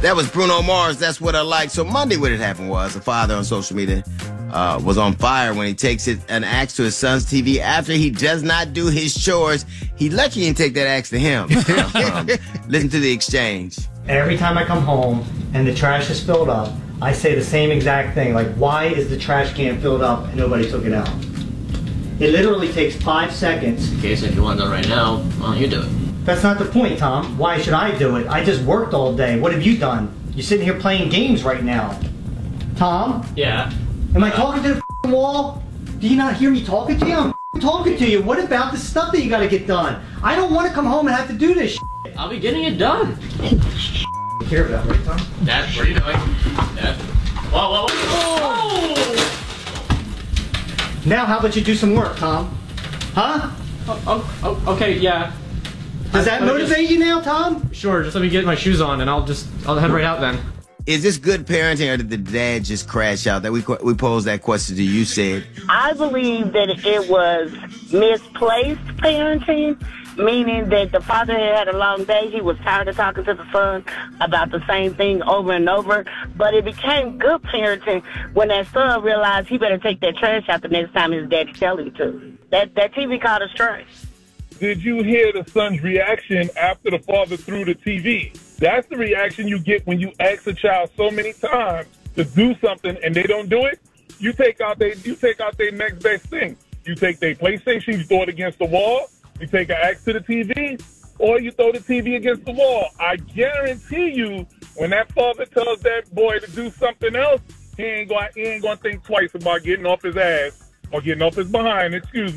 That was Bruno Mars, That's What I Like. So Monday what had happened was a father on social media was on fire when he takes an axe to his son's TV after he does not do his chores. He lucky he didn't take that axe to him. Listen to the exchange. Every time I come home and the trash is filled up, I say the same exact thing. Like, why is the trash can filled up and nobody took it out? It literally takes 5 seconds. Okay, so if you want it done right now, why don't you do it? That's not the point, Tom. Why should I do it? I just worked all day. What have you done? You're sitting here playing games right now. Tom? Yeah. Am I talking to the wall? Do you not hear me talking to you? I'm talking to you. What about the stuff that you gotta get done? I don't want to come home and have to do this. I'll be getting it done. You care about right, Tom? Dad, what are you doing? Dad. Whoa, whoa, whoa. Oh! Now how about you do some work, Tom? Huh? Okay, yeah. Does that motivate you now, Tom? Sure, just let me get my shoes on and I'll head right out then. Is this good parenting or did the dad just crash out? That we posed that question to you, said. I believe that it was misplaced parenting, meaning that the father had a long day. He was tired of talking to the son about the same thing over and over. But it became good parenting when that son realized he better take that trash out the next time his daddy tell him to. That TV caught us straight. Did you hear the son's reaction after the father threw the TV? That's the reaction you get when you ask a child so many times to do something and they don't do it. You take out their next best thing. You take their PlayStation, you throw it against the wall. You take an axe to the TV, or you throw the TV against the wall. I guarantee you, when that father tells that boy to do something else, he ain't gonna think twice about getting off his ass or getting off his behind,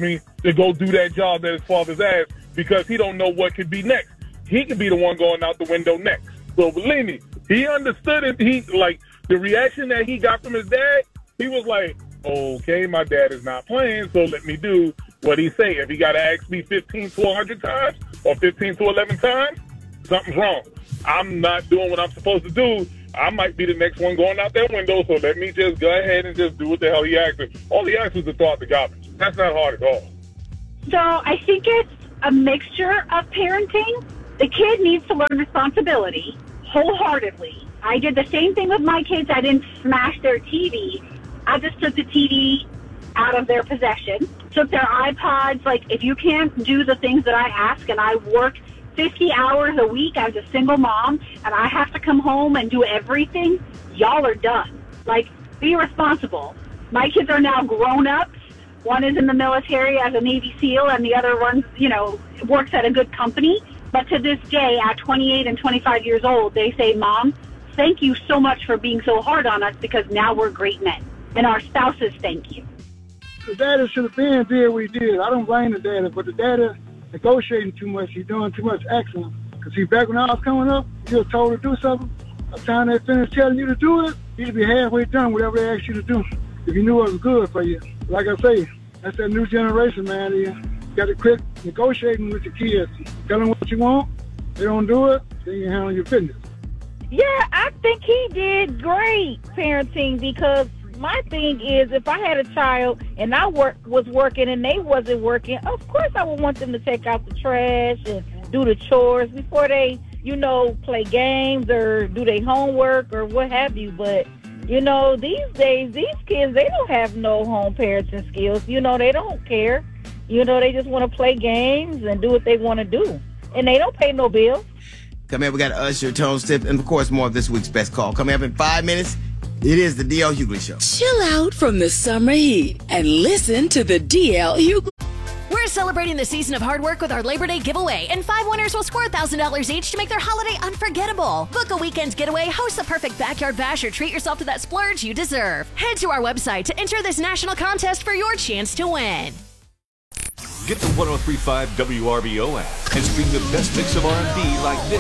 to go do that job that his father's asked, because he don't know what could be next. He could be the one going out the window next. So believe me, he understood it. The reaction that he got from his dad, he was like, okay, my dad is not playing, so let me do what he say. If he got to ask me 15 to 100 times or 15 to 11 times, something's wrong. I'm not doing what I'm supposed to do. I might be the next one going out that window, so let me just go ahead and just do what the hell he asked me. All he asked was to throw out the garbage. That's not hard at all. So I think it's a mixture of parenting. The kid needs to learn responsibility wholeheartedly. I did the same thing with my kids. I didn't smash their TV. I just took the TV out of their possession, took their iPods. Like, if you can't do the things that I ask, and I work 50 hours a week as a single mom, and I have to come home and do everything, y'all are done. Like, be responsible. My kids are now grown-ups. One is in the military as a Navy SEAL, and the other one, works at a good company. But to this day, at 28 and 25 years old, they say, Mom, thank you so much for being so hard on us, because now we're great men. And our spouses thank you. The daddy should have been did what he did. I don't blame the daddy, but the daddy negotiating too much. He's doing too much acting. Because back when I was coming up, you were told to do something. By the time they finished telling you to do it, you'd be halfway done whatever they asked you to do, if you knew it was good for you. Like I say, that's that new generation, man. You got to quit negotiating with your kids. Tell them what you want. They don't do it, then you handle your business. Yeah, I think he did great parenting, because my thing is, if I had a child and I was working and they wasn't working, of course I would want them to take out the trash and do the chores before they, play games or do their homework or what have you. But, these days, these kids, they don't have no home parenting skills. They don't care. They just want to play games and do what they want to do. And they don't pay no bills. Coming up, we got Usher, Tone Stip, and of course, more of this week's Best Call. Coming up in 5 minutes, it is the DL Hughley Show. Chill out from the summer heat and listen to the DL Hughley. We're celebrating the season of hard work with our Labor Day giveaway, and 5 winners will score $1,000 each to make their holiday unforgettable. Book a weekend getaway, host the perfect backyard bash, or treat yourself to that splurge you deserve. Head to our website to enter this national contest for your chance to win. Get the 103.5 WRBO app and stream the best mix of R&B like this.